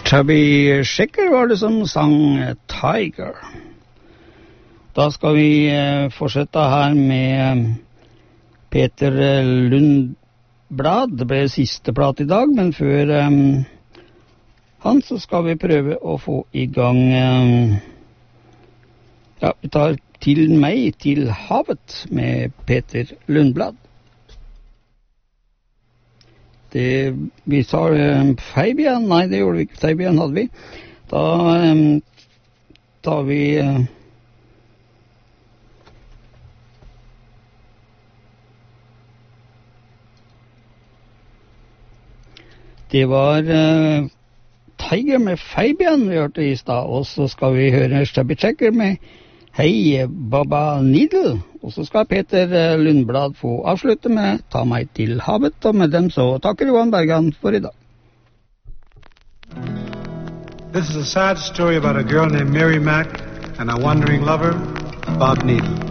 Chubby Checker var det som sang Tiger. Da skal vi fortsette her med Peter Lundblad. Det ble siste plat I dag, men før han så skal vi prøve å få I gang vi tar Til meg, til havet med Peter Lundblad. Vi tar Fabian, nei det gjorde vi ikke, Fabian hadde vi. Da tar vi det var Tiger med Fabian vi hørte I sted, og så skal vi høre Chubby Checker med Hei Baba Needle, og så skal Peter Lundblad få avslutte med Ta meg til havet, og med dem så takker Johan Bergan for I dag. This is a sad story about a girl named Mary Mack and a wandering lover, Bob Needle.